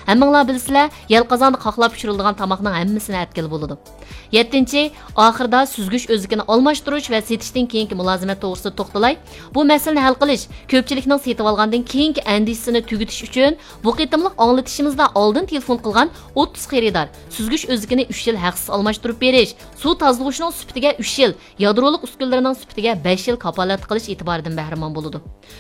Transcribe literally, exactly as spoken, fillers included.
Hammanglar bilsizlar, yalqazonda qoqlab pishirilgan tomoqning hammasini atkil bo'ladi. yettinchi. Oxirida süzgüch o'zligini almashtirish va setishdan keyingi mulozimat to'g'risida to'xtalay. Bu masalani hal qilish ko'pchilikning setib olgandan keyingi andishini tugutish uchun bu qitimliq anglatishimizda oldin telefon qilgan o'ttiz xaridor süzgüch o'zligini uch yil haqsiz almashtirib berish, suv tozalashning sifatiga uch yil, yadroliq uskunalarining sifatiga besh yil kafolat qilish e'tiboridan bahramon bo'ladi.